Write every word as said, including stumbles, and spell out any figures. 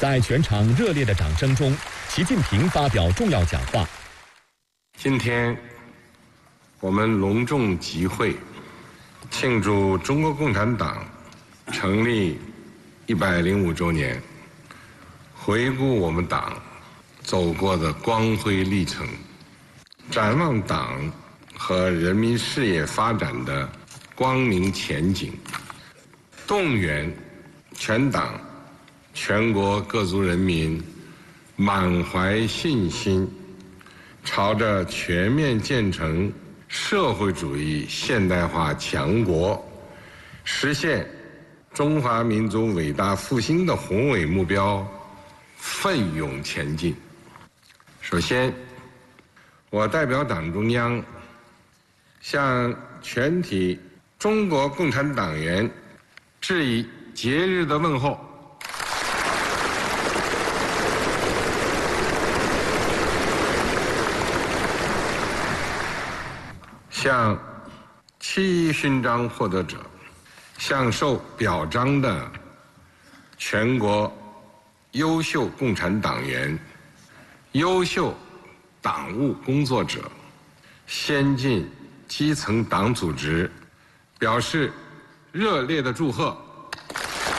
在全场热烈的掌声中，习近平发表重要讲话。 今天，我们隆重集会，庆祝中国共产党成立一百零五周年，回顾我们党走过的光辉历程，展望党和人民事业发展的光明前景，动员全党全国各族人民满怀信心，朝着全面建成社会主义现代化强国，实现中华民族伟大复兴的宏伟目标奋勇前进。首先，我代表党中央向全体中国共产党员致以节日的问候。向七一勋章获得者，向受表彰的全国优秀共产党员、优秀党务工作者、先进基层党组织表示热烈的祝贺。